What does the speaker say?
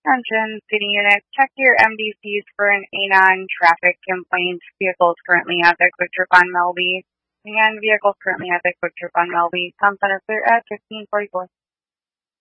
Attention, city units, check your MDCs for an A9 traffic complaint. Vehicles currently have their quick trip on Melby. And vehicles currently have their quick trip on Melby. Town Center clear at 1544.